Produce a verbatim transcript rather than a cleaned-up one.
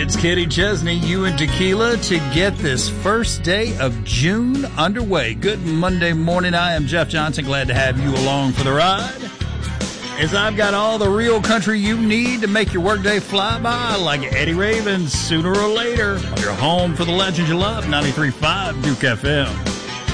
It's Kenny Chesney, you and Tequila, to get this first day of June underway. Good Monday morning. I am Jeff Johnson. Glad to have you along for the ride. As I've got all the real country you need to make your workday fly by, like Eddie Ravens, sooner or later. You're home for the legend you love, ninety-three point five Duke F M.